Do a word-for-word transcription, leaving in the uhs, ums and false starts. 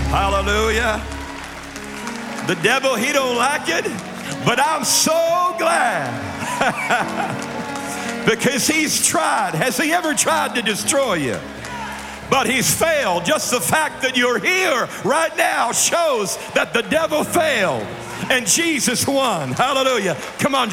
Hallelujah. The devil, he don't like it, but I'm so glad because he's tried. Has he ever tried to destroy you? But he's failed. Just the fact that you're here right now shows that the devil failed and Jesus won. Hallelujah. Come on.